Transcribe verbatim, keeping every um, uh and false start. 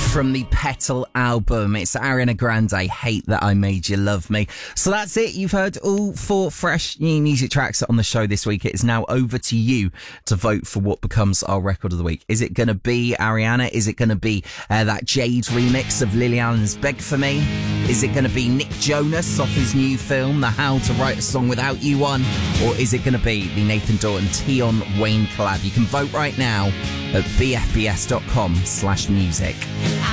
from the Petal album. It's Ariana Grande, Hate That I Made You Love Me. So that's it. You've heard all four fresh new music tracks on the show this week. It is now over to you to vote for what becomes our record of the week. Is it going to be Ariana? Is it going to be uh, that Jade remix of Lily Allen's Beg For Me? Is it going to be Nick Jonas off his new film, the How to Write a Song Without You one? Or is it going to be the Nathan Dorton Tion Wayne collab? You can vote right now at bfbs.com slash music.